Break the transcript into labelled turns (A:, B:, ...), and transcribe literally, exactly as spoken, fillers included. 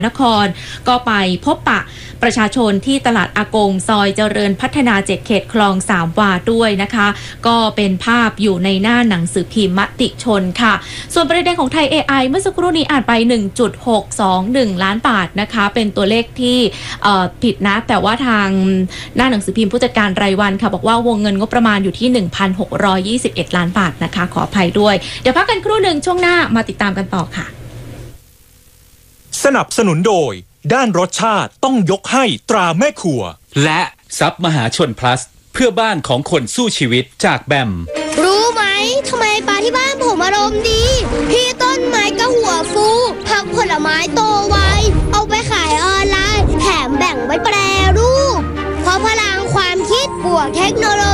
A: นครก็ไปพบปะประชาชนที่ตลาดอากงซอยเจริญพัฒนาเจ็ดเขตคลองสามวาด้วยนะคะก็เป็นภาพอยู่ในหน้าหนังสือพิมพ์มติชนค่ะส่วนประเด็นของไทย เอ ไอ เมื่อสักครู่นี้อ่านไป หนึ่งจุดหกสองหนึ่ง ล้านบาทนะคะเป็นตัวเลขที่ผิดนะแต่ว่าทางหน้าหนังสือพิมพ์ผู้จัดการรายวันค่ะบอกว่าวงเงินงบประมาณอยู่ที่ หนึ่งพันหกร้อยยี่สิบเอ็ด ล้านบาทนะคะขออภัยด้วยเดี๋ยวพักกันครู่หนึ่งช่วงหน้ามาติดตามกันต่อค่ะ
B: สนับสนุนโดยด้านรสชาติต้องยกให้ตราแม่ครัว
C: และซับมหาชน plus เพื่อบ้านของคนสู้ชีวิตจากแบม
D: รู้ไหมทำไมปลาที่บ้านผมอารมณ์ดีพี่ต้นไม้ก็หัวฟูผักผลไม้โตไวเอาไปขายออนไลน์แถมแบ่งไว้แปรรูปเพราะพลังความคิดบวกเทคโนโล